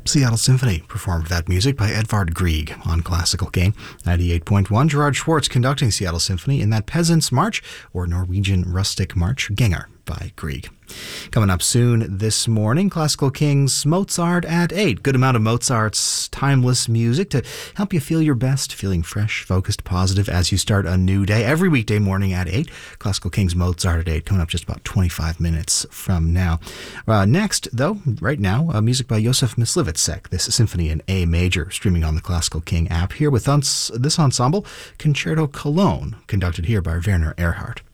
Seattle Symphony performed that music by Edvard Grieg on Classical King 98.1. Gerard Schwartz conducting Seattle Symphony in that Peasant's March, or Norwegian Rustic March, Gänger by Grieg. Coming up soon this morning, Classical King's Mozart at 8. Good amount of Mozart's timeless music to help you feel your best, feeling fresh, focused, positive as you start a new day. Every weekday morning at 8. Classical King's Mozart at 8, coming up just about 25 minutes from now. Next, though, right now, music by Josef Myslivetsek, this symphony in A major, streaming on the Classical King app. Here with this ensemble, Concerto Cologne, conducted here by Werner Erhard.